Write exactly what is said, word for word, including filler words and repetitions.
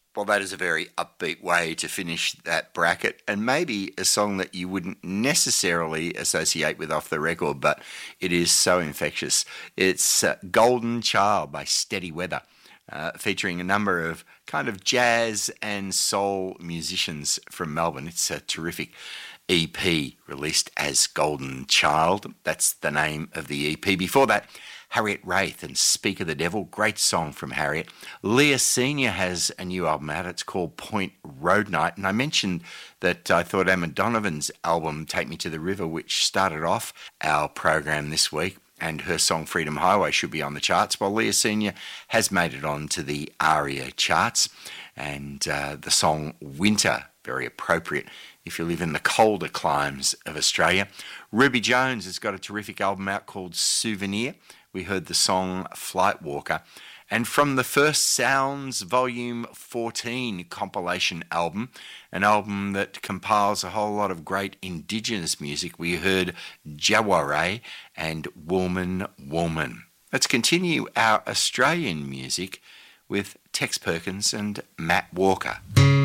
Well, that is a very upbeat way to finish that bracket, and maybe a song that you wouldn't necessarily associate with Off the Record, but it is so infectious. It's uh, Golden Child by Steady Weather, uh, featuring a number of kind of jazz and soul musicians from Melbourne. It's a terrific E P released as Golden Child. That's the name of the E P. Before that, Harriet Raith and Speak of the Devil, great song from Harriet. Leah Senior has a new album out. It's called Point Road Night. And I mentioned that I thought Emma Donovan's album, Take Me to the River, which started off our program this week, and her song Freedom Highway should be on the charts. Well, Leah Senior has made it on to the ARIA charts. And uh, the song Winter, very appropriate if you live in the colder climes of Australia. Ruby Jones has got a terrific album out called Souvenir. We heard the song Flight Walker. And from the First Sounds Volume fourteen compilation album, an album that compiles a whole lot of great Indigenous music, we heard Jaware and Woman Woman. Let's continue our Australian music with Tex Perkins and Matt Walker.